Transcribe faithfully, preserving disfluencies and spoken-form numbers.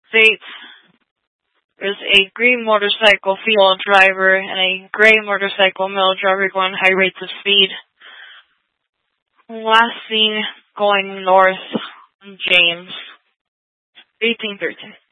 States there's a green motorcycle female driver and a gray motorcycle male driver going high rates of speed. Last seen going north on James. eighteen thirteen.